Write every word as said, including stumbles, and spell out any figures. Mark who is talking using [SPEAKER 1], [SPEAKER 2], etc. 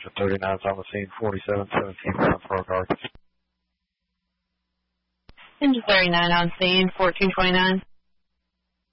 [SPEAKER 1] Engine thirty-nine is on the scene, forty-seven seventeen bound for our guard.
[SPEAKER 2] Engine thirty-nine on scene, fourteen twenty-nine.